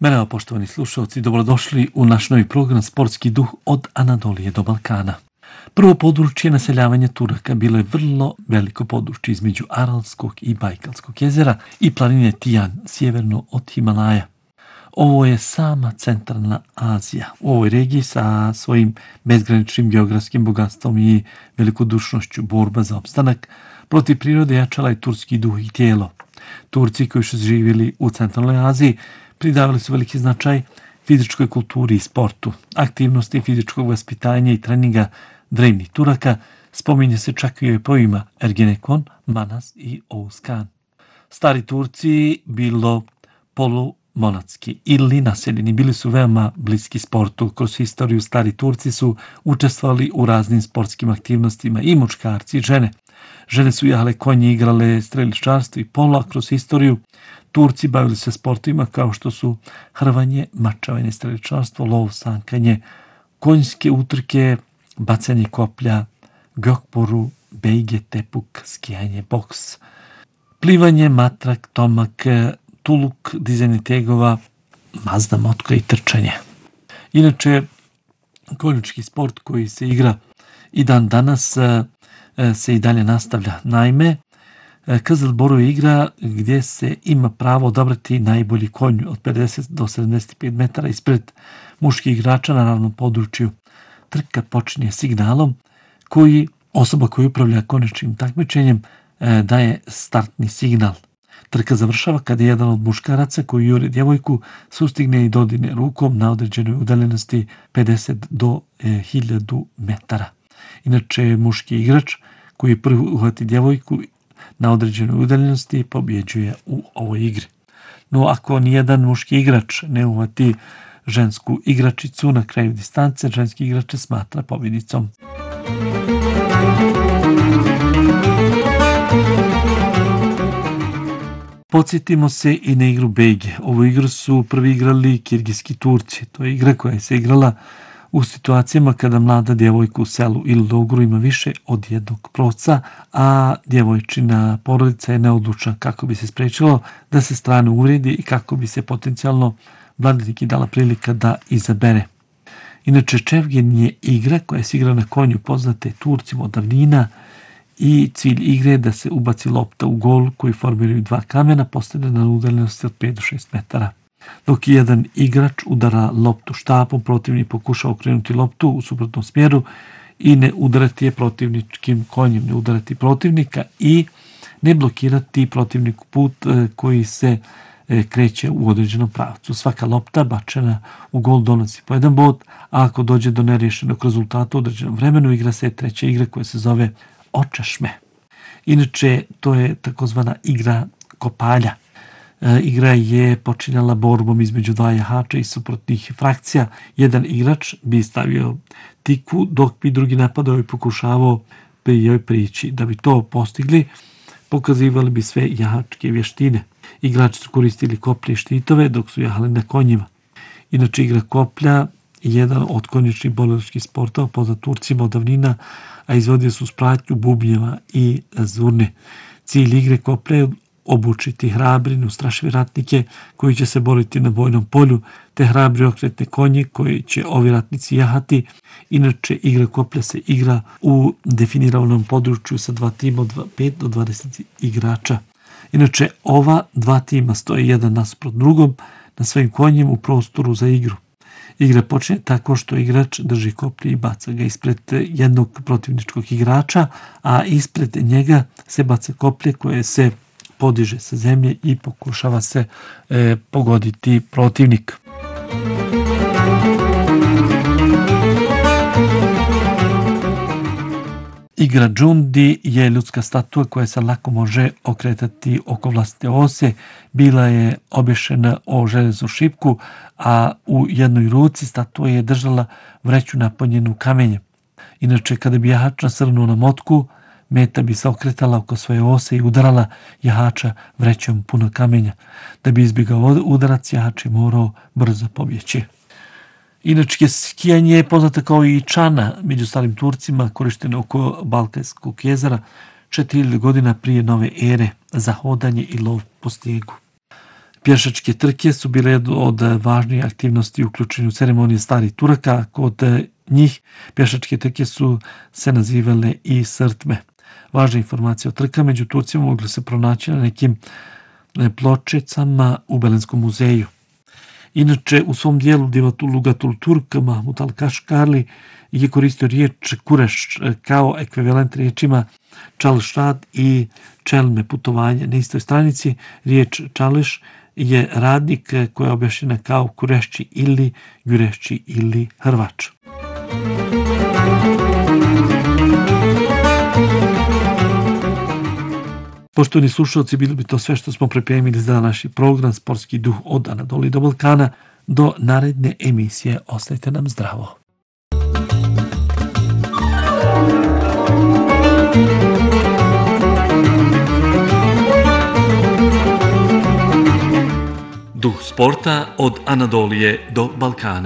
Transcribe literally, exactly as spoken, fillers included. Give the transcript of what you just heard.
Merhaba poštovani slušalci, dobrodošli u naš novi program Sportski duh od Anadolije do Balkana. Prvo područje naseljavanja Turaka bilo je vrlo veliko područje između Aralskog i Bajkalskog jezera i planine Tijan, sjeverno od Himalaja. Ovo je sama centralna Azija. U ovoj regiji sa svojim bezgraničnim geografskim bogatstvom i velikodušnošću borba za opstanak protiv prirode jačala je turski duh i tijelo. Turci koji su živjeli u centralnoj Aziji pridavali su veliki značaj fizičkoj kulturi i sportu. Aktivnosti fizičkog vaspitanja i treninga drevnih Turaka spominje se čak i u epoima Ergenekon, Manas i Oğuz. Stari Turci bilo polumonatski ili naseljeni bili su veoma bliski sportu. Kroz historiju stari Turci su učestvovali u raznim sportskim aktivnostima i muškarci i žene. Žene su jahale konje, igrale streličarstvo i polo, a kroz historiju Turci bavili se sportovima kao što su hrvanje, mačavanje, streličarstvo, lov, sankanje, konjske utrke, bacanje koplja, gökboru, bejge, tepuk, skijanje, boks, plivanje, matrak, tomak, tuluk, dizanje tegova, mazda motka i trčanje. Inače, konjički sport koji se igra i dan danas se i dalje nastavlja. Naime, Kızılboru je igra gdje se ima pravo odabrati najbolji konj od pedeset do sedamdeset pet metara ispred muških igrača na ravnom području. Trka počinje signalom koji osoba koja upravlja konjičkim takmičenjem daje startni signal. Trka završava kada jedan od muškaraca koji jure djevojku sustigne i dodirne rukom na određenoj udaljenosti pedeset do hiljadu metara. Inače, muški igrač koji prvi uhvati djevojku na određenoj udaljenosti pobjeđuje u ovoj igri. No, ako nijedan muški igrač ne uhvati žensku igračicu na kraju distance, ženski igrač se smatra pobjednicom. Podsjetimo se i na igru bejge. Ovu igru su prvi igrali kirgijski Turci. To je igra koja se igrala u situacijama kada mlada djevojka u selu ili logru ima više od jednog proca, a djevojčina porodica je neodlučna kako bi se sprečilo da se strane uvredi i kako bi se potencijalno vladiniki dala prilika da izabere. Inače, čevgen je igra koja se igra na konju poznate Turcima od davnina i cilj igre je da se ubaci lopta u gol koji formiraju dva kamena postavljena na udaljenosti od pet do šest metara. Dok jedan igrač udara loptu štapom, protivnik pokuša okrenuti loptu u suprotnom smjeru i ne udarati je protivničkim konjem, ne udarati protivnika i ne blokirati protivniku put koji se kreće u određenom pravcu. Svaka lopta bačena u gol donosi po jedan bod, a ako dođe do neriješenog rezultata u određenom vremenu, igra se treća igra koja se zove očašme. Inače, to je takozvana igra kopalja. Igra je počinjala borbom između dva jahača i suprotnih frakcija. Jedan igrač bi stavio tikvu, dok bi drugi napadao i pokušavao pri joj prići. Da bi to postigli, pokazivali bi sve jahačke vještine. Igrači su koristili koplje i štitove dok su jahali na konjima. Inače, igra koplja je jedan od konjičnih borilačkih sportova poznat Turcima od davnina, a izvodio su spratnju bubnjeva i zurne. Cilj igre koplja je obučiti hrabri, neustrašive ratnike koji će se boriti na bojnom polju, te hrabri okretne konje koji će ovi ratnici jahati. Inače, igra koplja se igra u definiranom području sa dva tima od pet do dvadeset igrača. Inače, ova dva tima stoje jedan nasuprot drugom na svojim konjima u prostoru za igru. Igra počne tako što igrač drži koplje i baca ga ispred jednog protivničkog igrača, a ispred njega se baca koplje koje se podiže sa zemlje i pokušava se e, pogoditi protivnik. Igra džundi je ljudska statua koja se lako može okretati oko vlastite ose. Bila je obješena o železnu šipku, a u jednoj ruci statua je držala vreću napunjenu kamenjem. Inače, kada bi jahač nasrnuo na motku, meta bi se okretala oko svoje ose i udarala jahača vrećom puno kamenja. Da bi izbjegao udarac, jahač je morao brzo pobjeći. Inače, skijanje je poznata kao i čana među starim Turcima, korišteno oko Balkanskog jezera četiri hiljade godina prije nove ere za hodanje i lov po snijegu. Pješačke trke su bile od važnijih aktivnosti u uključenju ceremonije starih Turaka. Kod njih pješačke trke su se nazivale i srtme. Važne informacije o trkama među Turcima mogli se pronaći na nekim pločicama u Belenskom muzeju. Inače, u svom dijelu Lugatul Turk Mahmud al-Kaškarli je koristio riječ kureš kao ekvivalent riječima čalšrad i čelme putovanje. Na istoj stranici riječ čališ je radnik koja je objašnjena kao kurešći ili gurešći ili hrvač. Poštovani slušalci, bilo bi to sve što smo pripremili za naš program Sportski duh od Anadolije do Balkana. Do naredne emisije ostajte nam zdravo. Duh sporta od Anadolije do Balkana.